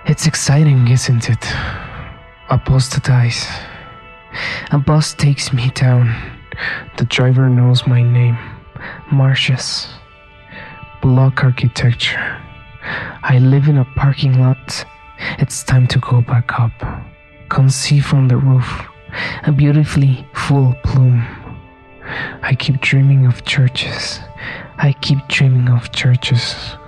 It's exciting, isn't it? Apostatize. A bus takes me down. The driver knows my name. Marshes. Block architecture. I live in a parking lot. It's time to go back up. Can see from the roof a beautifully full plume. I keep dreaming of churches. I keep dreaming of churches.